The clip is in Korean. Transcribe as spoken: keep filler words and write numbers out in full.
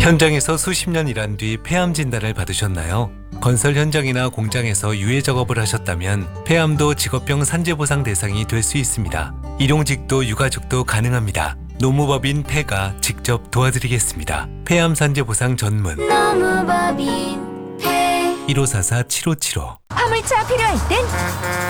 현장에서 수십 년 일한 뒤 폐암 진단을 받으셨나요? 건설 현장이나 공장에서 유해 작업을 하셨다면 폐암도 직업병 산재보상 대상이 될 수 있습니다. 일용직도 유가족도 가능합니다. 노무법인 폐가 직접 도와드리겠습니다. 폐암 산재보상 전문 노무법인 폐 일오사사 칠오칠오 화물차 필요할 땐